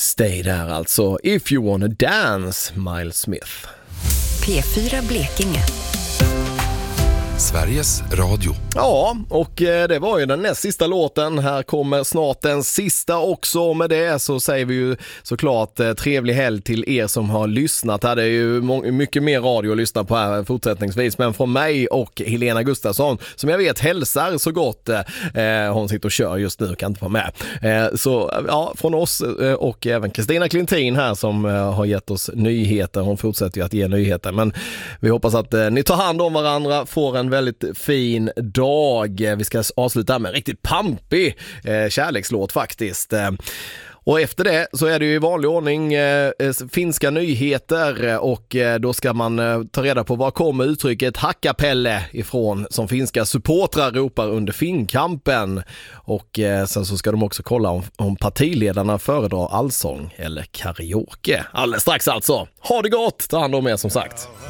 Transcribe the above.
Stay där alltså. If you wanna dance, Miles Smith. P4 Blekinge. Sveriges Radio. Ja, och det var ju den näst sista låten. Här kommer snart den sista också. Och med det så säger vi ju såklart trevlig helg till er som har lyssnat. Det är ju mycket mer radio att lyssna på här fortsättningsvis. Men från mig och Helena Gustafsson, som jag vet hälsar så gott. Hon sitter och kör just nu och kan inte vara med. Så ja, från oss och även Kristina Klintin här som har gett oss nyheter. Hon fortsätter ju att ge nyheter. Men vi hoppas att ni tar hand om varandra, får en väldigt fin dag. Vi ska avsluta med en riktigt pampig kärlekslåt faktiskt. Och efter det så är det ju i vanlig ordning finska nyheter och då ska man ta reda på var kommer uttrycket hackapelle ifrån som finska supportrar ropar under Finnkampen. Och sen så ska de också kolla om partiledarna föredrar allsång eller karaoke. Alldeles strax alltså. Ha det gott! Ta hand om er som sagt.